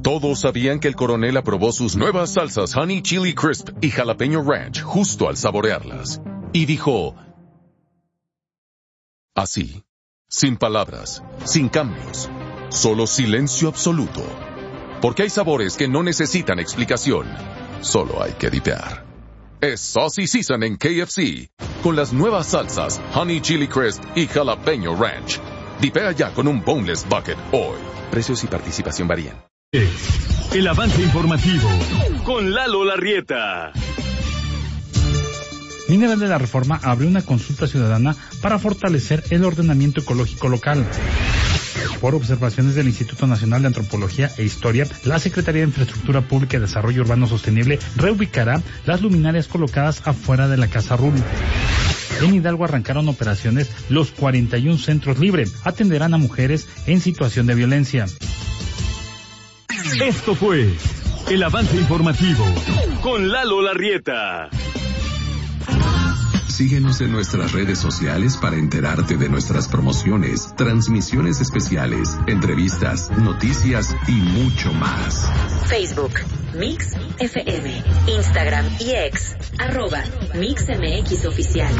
Todos sabían que el coronel aprobó sus nuevas salsas Honey Chili Crisp y Jalapeño Ranch justo al saborearlas. Y dijo... así, sin palabras, sin cambios, solo silencio absoluto. Porque hay sabores que no necesitan explicación, solo hay que dipear. Es Saucy Season en KFC, con las nuevas salsas Honey Chili Crisp y Jalapeño Ranch. Dipea ya con un Boneless Bucket hoy. Precios y participación varían. El avance informativo con Lalo Larrieta. Mineral de la Reforma abrió una consulta ciudadana para fortalecer el ordenamiento ecológico local. Por observaciones del Instituto Nacional de Antropología e Historia, la Secretaría de Infraestructura Pública y Desarrollo Urbano Sostenible reubicará las luminarias colocadas afuera de la Casa Rul. En Hidalgo arrancaron operaciones los 41 centros libres. Atenderán a mujeres en situación de violencia. Esto fue el avance informativo con Lalo Larrieta. Síguenos en nuestras redes sociales para enterarte de nuestras promociones, transmisiones especiales, entrevistas, noticias y mucho más. Facebook, Mix FM, Instagram y X, @MixMX Oficial.